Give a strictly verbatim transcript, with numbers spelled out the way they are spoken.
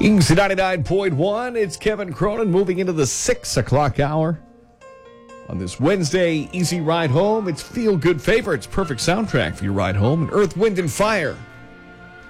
Kings ninety-nine point one, it's Kevin Cronin moving into the six o'clock hour. On this Wednesday, easy ride home. It's Feel Good Favorites, perfect soundtrack for your ride home. And Earth, Wind, and Fire.